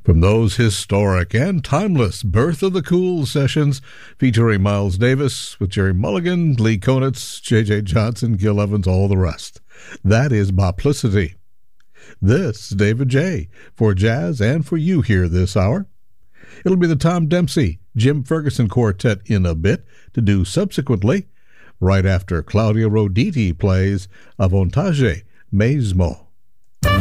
From those historic and timeless Birth of the Cool sessions featuring Miles Davis with Jerry Mulligan, Lee Konitz, J.J. Johnson, Gil Evans, all the rest. That is Boplicity. This is David J. for Jazz and for you here this hour. It'll be the Tom Dempsey, Jim Ferguson Quartet in a bit to do subsequently, right after Claudio Roditi plays A Vontade Mesmo.